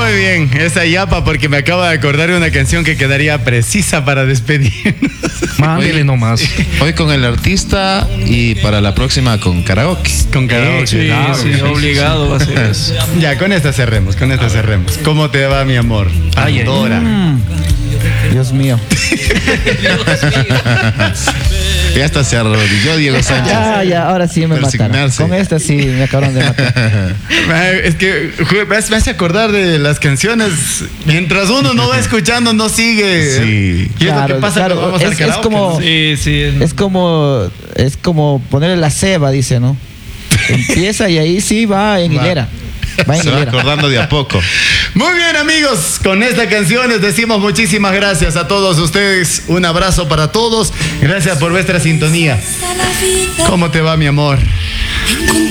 Muy bien, esa yapa porque me acabo de acordar de una canción que quedaría precisa para despedirnos. Mándele nomás. Hoy con el artista y para la próxima con karaoke. Con karaoke. Sí, claro. sí, obligado va a ser eso. Ya, con esta cerremos, ¿Cómo te va, mi amor? Ay, ay. Dora. Dios mío. Ya hasta se arrodilló Diego Sánchez. Ya, ahora sí me mataron. Persignarse. Con esta sí me acabaron de matar. Es que me hace acordar de las canciones. Mientras uno no va escuchando, no sigue. Sí. Y es lo que pasa cuando vamos al es karaoke. como, Sí. es como ponerle la ceba, dice, ¿no? Empieza y ahí sí va en hilera. Va en Se va hilera. acordando de a poco. Muy bien, amigos, con esta canción les decimos muchísimas gracias a todos ustedes. Un abrazo para todos. Gracias por vuestra sintonía. ¿Cómo te va, mi amor?